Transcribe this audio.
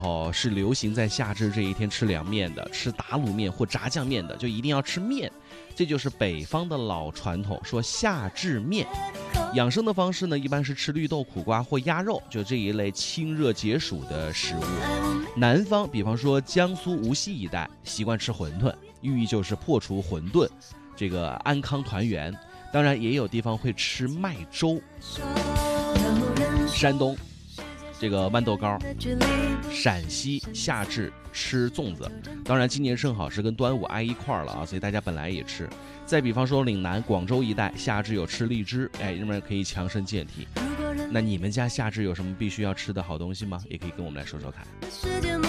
是流行在夏至这一天吃凉面的，吃打卤面或炸酱面的，就一定要吃面。这就是北方的老传统，说夏至面。养生的方式呢，一般是吃绿豆、苦瓜或鸭肉，就这一类清热解暑的食物。南方，比方说江苏无锡一带，习惯吃馄饨，寓意就是破除混沌，这个安康团圆。当然，也有地方会吃麦粥。山东，这个豌豆糕。陕西夏至吃粽子，当然今年正好是跟端午挨一块儿了啊，所以大家本来也吃。再比方说岭南、广州一带夏至有吃荔枝，人们可以强身健体。那你们家夏至有什么必须要吃的好东西吗？也可以跟我们来说说看。